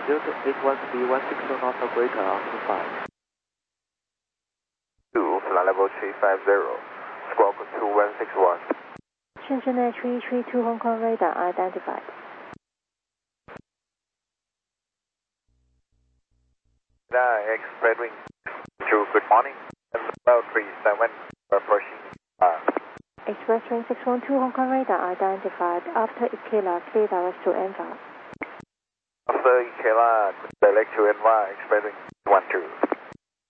0281B16 Alpha Greater Alpha 5. 2, flight level 350, squawk 2161. Shenzhen 332 Hong Kong radar identified. Express wing 2, good morning. About 37, approaching. Express wing 612 Hong Kong radar identified. After Ikela, clear direct to Enva. After Ikela, direct to Enva, express wing 12.